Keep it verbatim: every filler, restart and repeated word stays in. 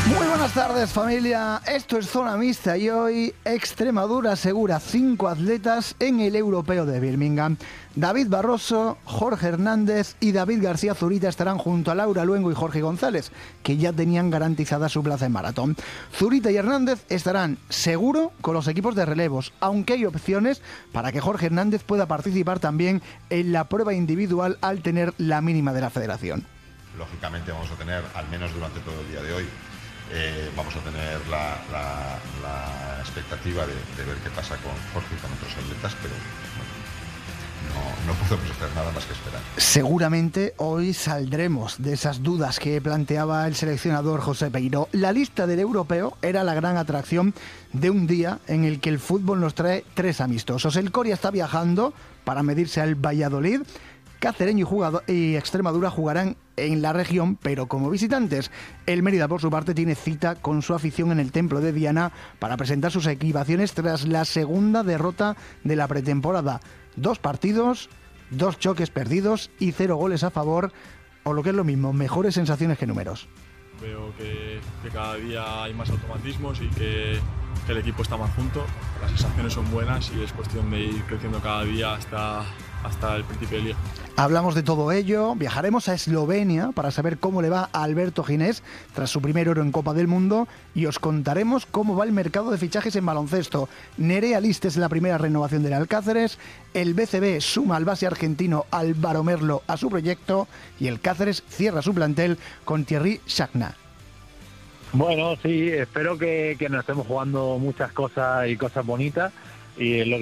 Muy buenas tardes, familia. Esto es Zona Mixta y hoy Extremadura asegura cinco atletas en el Europeo de Birmingham. David Barroso, Jorge Hernández y David García Zurita estarán junto a Laura Luengo y Jorge González, que ya tenían garantizada su plaza en maratón. Zurita y Hernández estarán seguro con los equipos de relevos, aunque hay opciones para que Jorge Hernández pueda participar también en la prueba individual al tener la mínima de la federación. Lógicamente vamos a tener, al menos durante todo el día de hoy, Eh, vamos a tener la, la, la expectativa de, de ver qué pasa con Jorge y con otros atletas, pero bueno, no, no podemos hacer nada más que esperar. Seguramente hoy saldremos de esas dudas que planteaba el seleccionador José Peiró. La lista del europeo era la gran atracción de un día en el que el fútbol nos trae tres amistosos. El Coria está viajando para medirse al Valladolid. Cacereño y, jugador, y Extremadura jugarán en la región, pero como visitantes. El Mérida, por su parte, tiene cita con su afición en el Templo de Diana para presentar sus equipaciones tras la segunda derrota de la pretemporada. Dos partidos, dos choques perdidos y cero goles a favor, o lo que es lo mismo, mejores sensaciones que números. Veo que, que cada día hay más automatismos y que, que el equipo está más junto. Las sensaciones son buenas y es cuestión de ir creciendo cada día hasta... hasta el principio del liga. Hablamos de todo ello, viajaremos a Eslovenia para saber cómo le va a Alberto Ginés tras su primer oro en Copa del Mundo y os contaremos cómo va el mercado de fichajes en baloncesto. Nerea List es la primera renovación del Alcáceres, el B C B suma al base argentino Álvaro Merlo a su proyecto y el Cáceres cierra su plantel con Thierry Chakna. Bueno, sí, espero que, que nos estemos jugando muchas cosas y cosas bonitas y lo